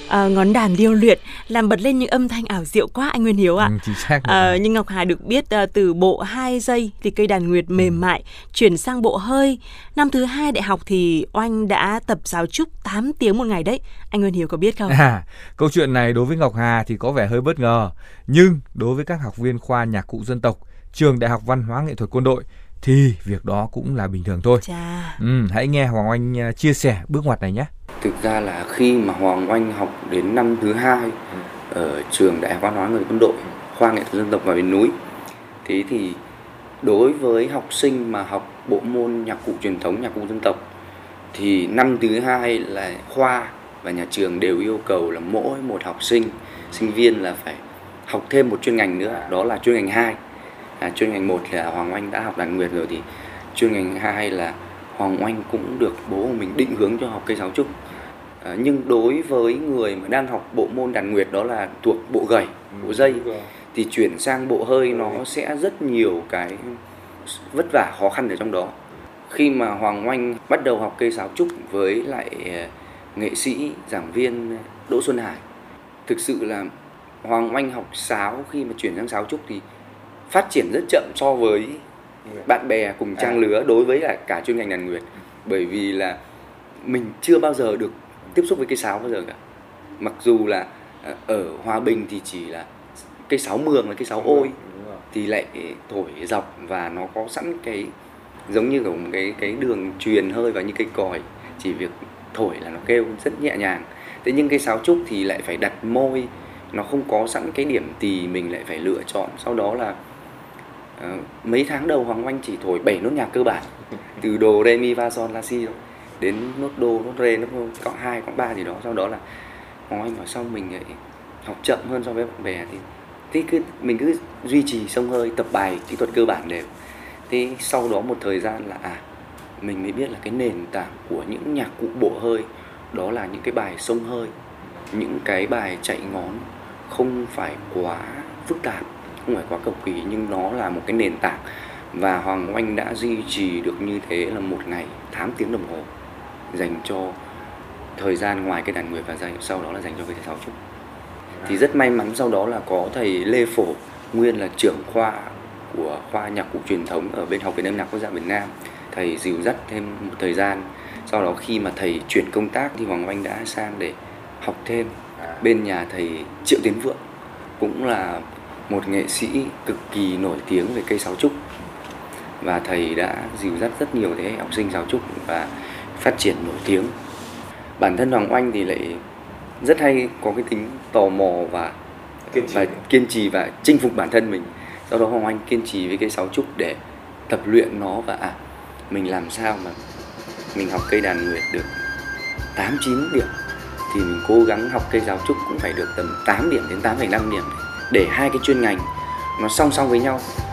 ngón đàn điêu luyện làm bật lên những âm thanh ảo diệu quá anh Nguyên Hiếu ạ. Chính xác. Nhưng Ngọc Hà được biết từ bộ 2 giây thì cây đàn nguyệt mềm mại chuyển sang bộ hơi. Năm thứ 2 đại học thì Oanh đã tập sáo trúc 8 tiếng một ngày đấy. Anh Nguyên Hiếu có biết không? Câu chuyện này đối với Ngọc Hà thì có vẻ hơi bất ngờ, nhưng đối với các học viên khoa nhạc cụ dân tộc trường Đại học Văn hóa Nghệ thuật Quân đội thì việc đó cũng là bình thường thôi. Hãy nghe Hoàng Oanh chia sẻ bước ngoặt này nhé. Thực ra là khi mà Hoàng Oanh học đến năm thứ 2 ở trường Đại học Văn hóa Nghệ thuật Quân đội, khoa nghệ thuật dân tộc và miền núi, thế thì đối với học sinh mà học bộ môn nhạc cụ truyền thống, nhạc cụ dân tộc thì năm thứ 2 là khoa và nhà trường đều yêu cầu là mỗi một học sinh, sinh viên là phải học thêm một chuyên ngành nữa, đó là chuyên ngành 2. Chuyên ngành 1 là Hoàng Oanh đã học đàn nguyệt rồi, thì chuyên ngành 2 là Hoàng Oanh cũng được bố của mình định hướng cho học cây sáo trúc. Nhưng đối với người mà đang học bộ môn đàn nguyệt, đó là thuộc bộ gầy, bộ dây, thì chuyển sang bộ hơi nó sẽ rất nhiều cái vất vả khó khăn ở trong đó. Khi mà Hoàng Oanh bắt đầu học cây sáo trúc với lại nghệ sĩ giảng viên Đỗ Xuân Hải, thực sự là Hoàng Oanh học sáo khi mà chuyển sang sáo trúc thì phát triển rất chậm so với bạn bè cùng trang lứa đối với cả chuyên ngành đàn nguyệt, bởi vì là mình chưa bao giờ được tiếp xúc với cây sáo bao giờ cả. Mặc dù là ở Hòa Bình thì chỉ là cây sáo mường là cây sáo ôi thì lại thổi dọc và nó có sẵn cái giống như một cái đường truyền hơi vào như cây còi, chỉ việc thổi là nó kêu rất nhẹ nhàng. Thế nhưng cây sáo trúc thì lại phải đặt môi, nó không có sẵn cái điểm tì, mình lại phải lựa chọn. Sau đó là mấy tháng đầu Hoàng Oanh chỉ thổi 7 nốt nhạc cơ bản, từ đồ re mi fa son la si thôi đến nốt đô, nốt rê, nốt cộng 2, cộng 3 gì đó. Sau đó là Hoàng Oanh bảo sao mình lại học chậm hơn so với bạn bè, thì mình cứ duy trì xông hơi, tập bài kỹ thuật cơ bản đều. Thế sau đó một thời gian là mình mới biết là cái nền tảng của những nhạc cụ bộ hơi đó là những cái bài xông hơi, những cái bài chạy ngón không phải quá phức tạp, không phải quá cầu kỳ, nhưng nó là một cái nền tảng. Và Hoàng Oanh đã duy trì được như thế là một ngày 8 tiếng đồng hồ dành cho thời gian ngoài cái đàn nguyệt, và sau đó là dành cho cái sáo trúc. Thì rất may mắn sau đó là có thầy Lê Phổ, nguyên là trưởng khoa của khoa nhạc cụ truyền thống ở bên Học viện Âm nhạc Quốc gia Việt Nam, thầy dìu dắt thêm một thời gian. Sau đó khi mà thầy chuyển công tác thì Hoàng Oanh đã sang để học thêm bên nhà thầy Triệu Tiến Vượng, cũng là một nghệ sĩ cực kỳ nổi tiếng về cây sáo trúc, và thầy đã dìu dắt rất nhiều thế hệ học sinh sáo trúc và phát triển nổi tiếng. Bản thân Hoàng Oanh thì lại rất hay có cái tính tò mò và kiên trì và chinh phục bản thân mình. Sau đó Hoàng Oanh kiên trì với cây sáo trúc để tập luyện nó, và mình làm sao mà mình học cây đàn nguyệt được 8-9 điểm thì mình cố gắng học cây sáo trúc cũng phải được tầm 8 điểm đến 8,5 điểm để hai cái chuyên ngành nó song song với nhau.